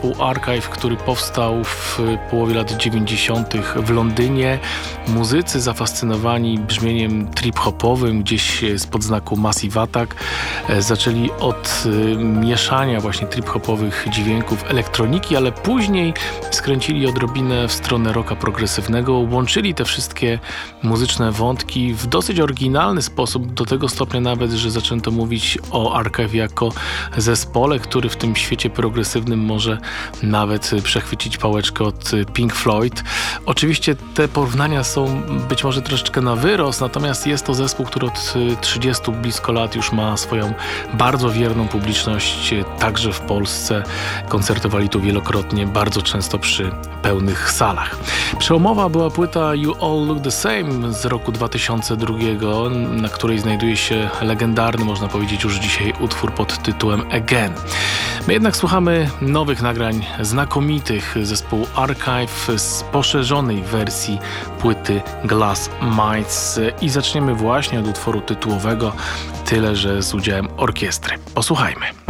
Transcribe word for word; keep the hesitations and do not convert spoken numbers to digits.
zespół Archive, który powstał w połowie lat dziewięćdziesiątych w Londynie. Muzycy zafascynowani brzmieniem trip-hopowym, gdzieś spod znaku Massive Attack, zaczęli od mieszania właśnie trip-hopowych dźwięków elektroniki, ale później skręcili odrobinę w stronę rocka progresywnego, łączyli te wszystkie muzyczne wątki w dosyć oryginalny sposób, do tego stopnia nawet, że zaczęto mówić o Archive jako zespole, który w tym świecie progresywnym może nawet przechwycić pałeczkę od Pink Floyd. Oczywiście te porównania są być może troszeczkę na wyrost, natomiast jest to zespół, który od trzydziestu blisko lat już ma swoją bardzo wierną publiczność, także w Polsce. Koncertowali tu wielokrotnie, bardzo często przy pełnych salach. Przełomowa była płyta You All Look The Same z roku dwa tysiące drugiego, na której znajduje się legendarny, można powiedzieć już dzisiaj, utwór pod tytułem Again. My jednak słuchamy nowych nagrań znakomitych zespołu Archive z poszerzonej wersji płyty Glass Mites i zaczniemy właśnie od utworu tytułowego, tyle że z udziałem orkiestry. Posłuchajmy.